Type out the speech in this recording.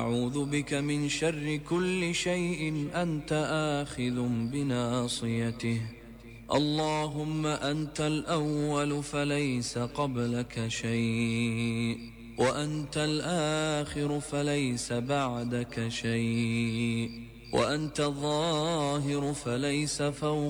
أعوذ بك من شر كل شيء أنت آخذ بناصيته. اللهم أنت الأول فليس قبلك شيء، وأنت الآخر فليس بعدك شيء، وأنت الظاهر فليس فوقك